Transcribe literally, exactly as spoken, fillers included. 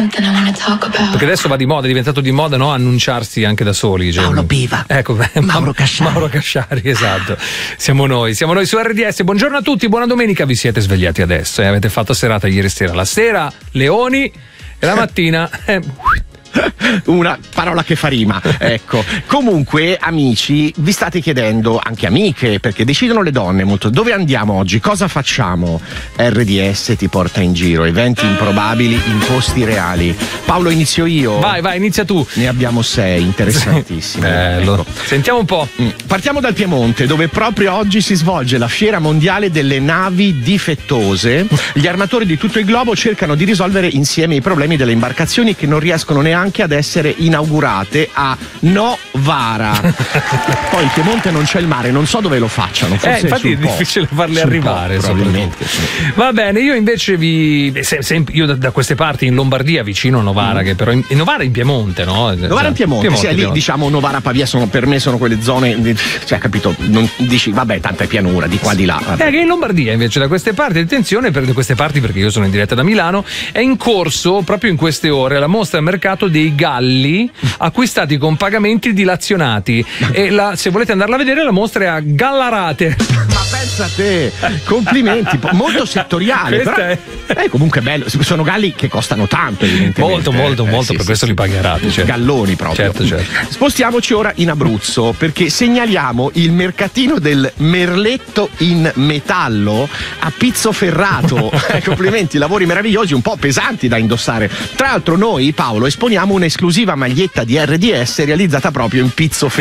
something I wanna talk about. Perché adesso va di moda, è diventato di moda, no? Annunciarsi anche da soli. Cioè, Paolo Piva. Ecco, beh, Mauro Casciari. Mauro Casciari, esatto. Siamo noi, siamo noi su R D S. Buongiorno a tutti, buona domenica. Vi siete svegliati adesso e eh? avete fatto serata ieri sera. La sera leoni e la mattina eh, una parola che fa rima, ecco. Comunque, amici, vi state chiedendo, anche amiche, perché decidono le donne molto, dove andiamo oggi, cosa facciamo? R D S ti porta in giro, eventi improbabili in posti reali. Paolo, inizio io? Vai, vai, inizia tu. Ne abbiamo sei, interessantissimi. Bello. Ecco. Sentiamo un po'. Partiamo dal Piemonte, dove proprio oggi si svolge la fiera mondiale delle navi difettose. Gli armatori di tutto il globo cercano di risolvere insieme i problemi delle imbarcazioni che non riescono neanche anche ad essere inaugurate a Novara. Poi in Piemonte non c'è il mare, non so dove lo facciano. Forse eh, infatti è po'. difficile farle sul arrivare, po', probabilmente. Sì. Va bene, io invece vi se, se, io da, da queste parti in Lombardia, vicino a Novara, mm. che però in, in Novara in Piemonte, no? Novara in Piemonte, Piemonte, sì, Piemonte. Lì diciamo Novara Pavia sono, per me sono quelle zone, cioè capito, non dici vabbè, tanta è pianura di qua di là. Vabbè. Eh, che in Lombardia invece da queste parti, attenzione per queste parti perché io sono in diretta da Milano, è in corso proprio in queste ore la mostra al mercato dei galli acquistati con pagamenti dilazionati e la, se volete andarla a vedere la mostra è a Gallarate. Ma pensa a te, complimenti, molto settoriale, però è... è comunque bello, sono galli che costano tanto evidentemente. Molto molto eh, molto, sì, per sì, questo sì. li pagherate, certo. Galloni proprio. Certo, certo. Spostiamoci ora in Abruzzo perché segnaliamo il mercatino del merletto in metallo a Pizzoferrato. Complimenti, lavori meravigliosi, un po' pesanti da indossare. Tra l'altro noi, Paolo, esponiamo un'esclusiva maglietta di R D S realizzata proprio in Pizzoferrato.